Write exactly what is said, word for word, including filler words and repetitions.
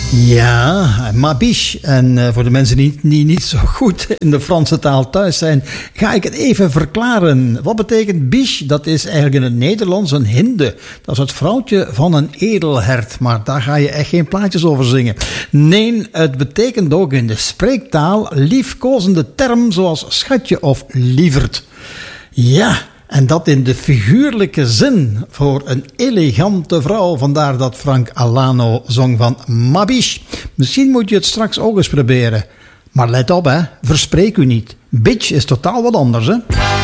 Ja, ma biche. En uh, voor de mensen die, die niet zo goed in de Franse taal thuis zijn, ga ik het even verklaren. Wat betekent biche? Dat is eigenlijk in het Nederlands een hinde. Dat is het vrouwtje van een edelhert. Maar daar ga je echt geen plaatjes over zingen. Nee, het betekent ook in de spreektaal liefkozende term zoals schatje of lieverd. Ja, en dat in de figuurlijke zin voor een elegante vrouw. Vandaar dat Frank Alano zong van ma biche. Misschien moet je het straks ook eens proberen. Maar let op, hè, verspreek u niet. Bitch is totaal wat anders, hè.